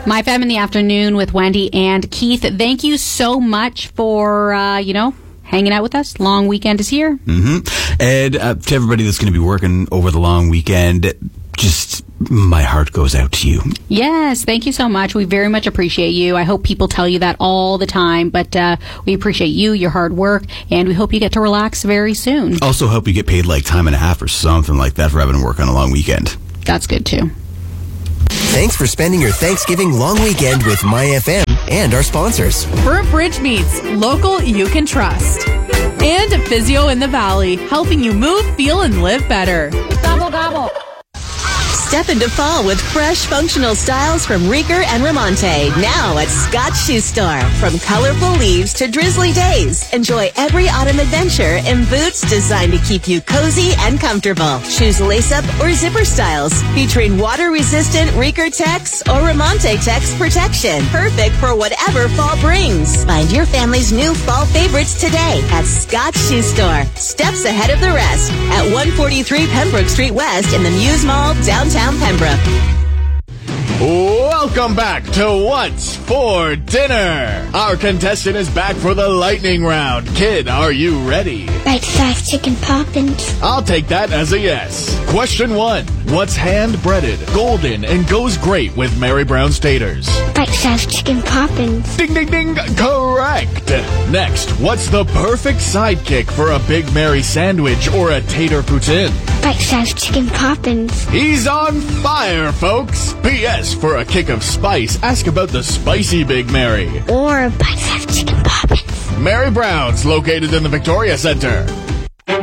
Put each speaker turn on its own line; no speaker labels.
My Fam in the Afternoon with Wendy and Keith. Thank you so much for, hanging out with us. Long weekend is here.
Mm-hmm. And to everybody that's going to be working over the long weekend, just my heart goes out to you.
Yes, thank you so much. We very much appreciate you. I hope people tell you that all the time, but we appreciate you, your hard work, and we hope you get to relax very soon.
Also hope you get paid like time and a half or something like that for having to work on a long weekend.
That's good too.
Thanks for spending your Thanksgiving long weekend with MyFM and our sponsors.
Burnt Bridge Meats, local you can trust. And Physio in the Valley, helping you move, feel, and live better.
Gobble, gobble.
Step into fall with fresh, functional styles from Rieger and Ramonte. Now at Scott's Shoe Store. From colorful leaves to drizzly days. Enjoy every autumn adventure in boots designed to keep you cozy and comfortable. Choose lace-up or zipper styles featuring water-resistant Rieger Tex or Ramonte Tex protection. Perfect for whatever fall brings. Find your family's new fall favorites today at Scott's Shoe Store. Steps ahead of the rest at 143 Pembroke Street West in the Muse Mall, downtown Pembroke.
Welcome back to What's for Dinner. Our contestant is back for the lightning round. Kid, are you ready?
Bite-sized chicken poppins.
I'll take that as a yes. Question 1. What's hand-breaded, golden, and goes great with Mary Brown's taters?
Bite-sized chicken poppins.
Ding, ding, ding. Correct. Next, what's the perfect sidekick for a Big Mary sandwich or a tater poutine?
Bite-sized chicken poppins.
He's on fire, folks. P.S. For a kick of spice, ask about the spicy Big Mary.
Or bite-sized chicken poppins.
Mary Brown's, located in the Victoria Centre.